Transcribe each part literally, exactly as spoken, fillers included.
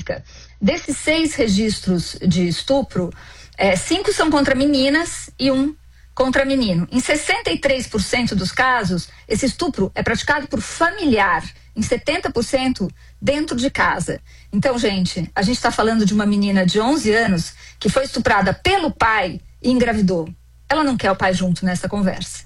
Pública. Desses seis registros de estupro, é, cinco são contra meninas e um contra menino. Em sessenta e três por cento dos casos, esse estupro é praticado por familiar. Em setenta por cento dentro de casa. Então, gente, a gente está falando de uma menina de onze anos que foi estuprada pelo pai e engravidou. Ela não quer o pai junto nessa conversa.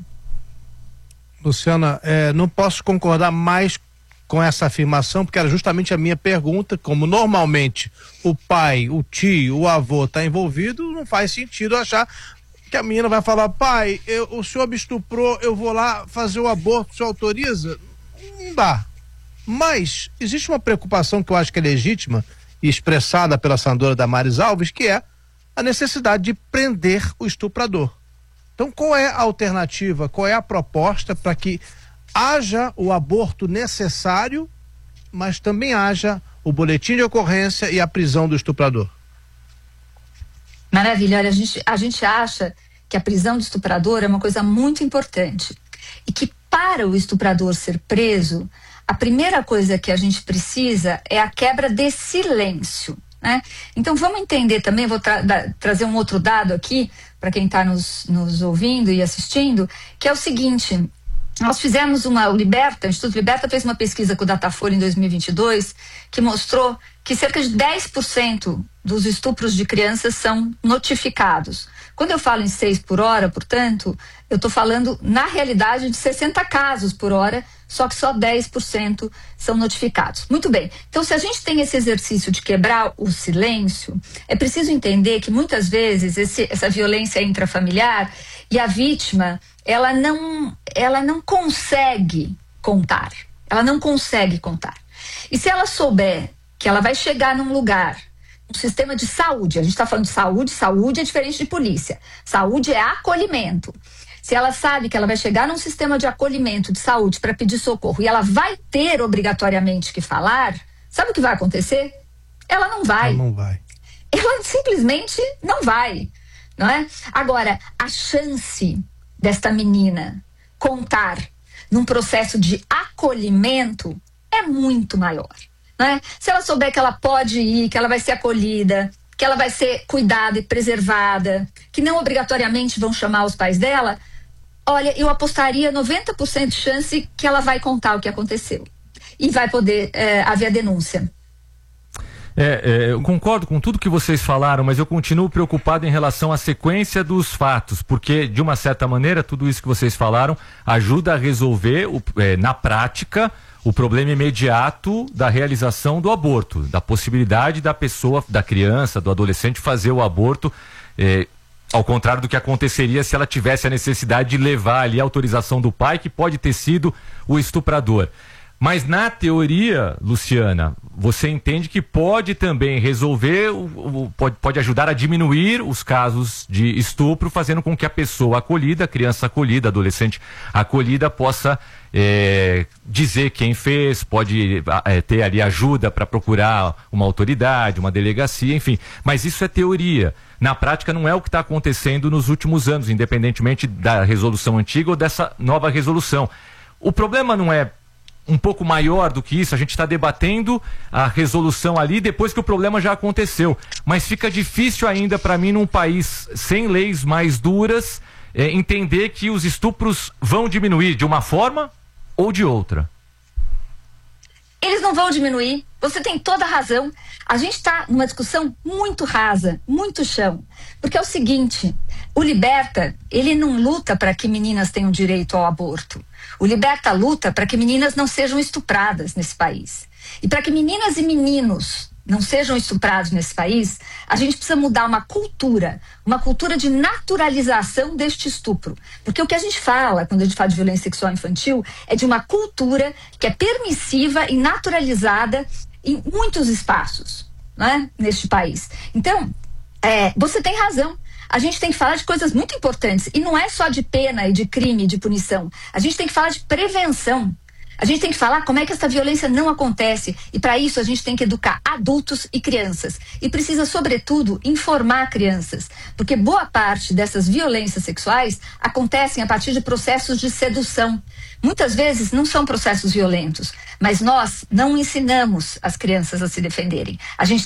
Luciana, é, não posso concordar mais com essa afirmação, porque era justamente a minha pergunta. Como normalmente o pai, o tio, o avô está envolvido, não faz sentido achar que a menina vai falar: pai, eu, o senhor me estuprou, eu vou lá fazer o aborto, o senhor autoriza? Não dá. Mas existe uma preocupação que eu acho que é legítima e expressada pela senadora Damares Alves, que é a necessidade de prender o estuprador. Então, qual é a alternativa, qual é a proposta para que haja o aborto necessário, mas também haja o boletim de ocorrência e a prisão do estuprador? Maravilha. Olha, a gente, a gente acha que a prisão do estuprador é uma coisa muito importante e que para o estuprador ser preso, a primeira coisa que a gente precisa é a quebra de silêncio, né? Então vamos entender também, vou tra da, trazer um outro dado aqui para quem está nos, nos ouvindo e assistindo, que é o seguinte: nós fizemos uma, o Liberta, o Instituto Liberta fez uma pesquisa com o Datafolha em dois mil e vinte e dois que mostrou que cerca de dez por cento dos estupros de crianças são notificados. Quando eu falo em seis por hora, portanto, eu estou falando na realidade de sessenta casos por hora, só que só dez por cento são notificados. Muito bem, então se a gente tem esse exercício de quebrar o silêncio, é preciso entender que muitas vezes esse, essa violência intrafamiliar e a vítima, ela não, ela não consegue contar, ela não consegue contar. E se ela souber que ela vai chegar num lugar, um sistema de saúde, a gente está falando de saúde, saúde é diferente de polícia, saúde é acolhimento. Se ela sabe que ela vai chegar num sistema de acolhimento, de saúde, para pedir socorro, e ela vai ter obrigatoriamente que falar, sabe o que vai acontecer? Ela não vai. Ela não vai. Ela simplesmente não vai, não é? Agora, a chance desta menina contar num processo de acolhimento é muito maior, né? Se ela souber que ela pode ir, que ela vai ser acolhida, que ela vai ser cuidada e preservada, que não obrigatoriamente vão chamar os pais dela, olha, eu apostaria noventa por cento de chance que ela vai contar o que aconteceu e vai poder é, haver a denúncia. É, é, eu concordo com tudo que vocês falaram, mas eu continuo preocupado em relação à sequência dos fatos, porque, de uma certa maneira, tudo isso que vocês falaram ajuda a resolver, o, é, na prática, o problema imediato da realização do aborto, da possibilidade da pessoa, da criança, do adolescente fazer o aborto, é, ao contrário do que aconteceria se ela tivesse a necessidade de levar ali a autorização do pai, que pode ter sido o estuprador. Mas na teoria, Luciana, você entende que pode também resolver, o, o, pode, pode ajudar a diminuir os casos de estupro, fazendo com que a pessoa acolhida, a criança acolhida, adolescente acolhida, possa é, dizer quem fez, pode é, ter ali ajuda para procurar uma autoridade, uma delegacia, enfim. Mas isso é teoria. Na prática não é o que está acontecendo nos últimos anos, independentemente da resolução antiga ou dessa nova resolução. O problema não é um pouco maior do que isso, a gente está debatendo a resolução ali depois que o problema já aconteceu, mas fica difícil ainda para mim, num país sem leis mais duras, é, entender que os estupros vão diminuir de uma forma ou de outra. Eles não vão diminuir, você tem toda a razão. A gente está numa discussão muito rasa, muito chão, porque é o seguinte: o Liberta, ele não luta para que meninas tenham direito ao aborto. O Liberta luta para que meninas não sejam estupradas nesse país. E para que meninas e meninos não sejam estuprados nesse país, a gente precisa mudar uma cultura, uma cultura de naturalização deste estupro. Porque o que a gente fala, quando a gente fala de violência sexual infantil, é de uma cultura que é permissiva e naturalizada em muitos espaços, né, neste país. Então, é, você tem razão. A gente tem que falar de coisas muito importantes. E não é só de pena e de crime e de punição. A gente tem que falar de prevenção. A gente tem que falar como é que essa violência não acontece. E para isso a gente tem que educar adultos e crianças. E precisa, sobretudo, informar crianças. Porque boa parte dessas violências sexuais acontecem a partir de processos de sedução. Muitas vezes não são processos violentos, mas nós não ensinamos as crianças a se defenderem. A gente